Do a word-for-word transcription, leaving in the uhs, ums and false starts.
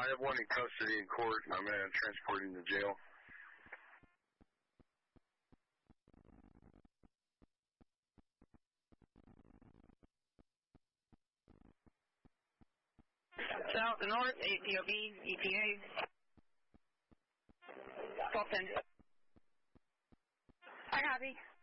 I have one in custody in court. I'm going to transport him to jail. South and north, A P O B, E P A. twelve ten. I copy.